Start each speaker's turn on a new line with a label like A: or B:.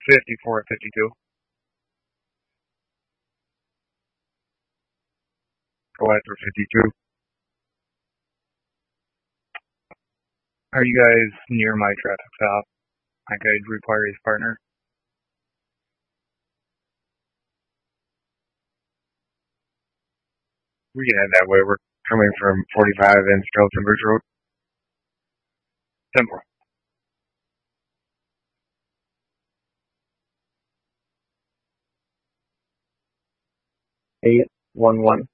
A: 54 at 52. Go ahead for 52. Are you guys near my traffic stop? My guide requires partner. We can head that way. We're coming from 45 and Skeleton Bridge Road. Simple. 811.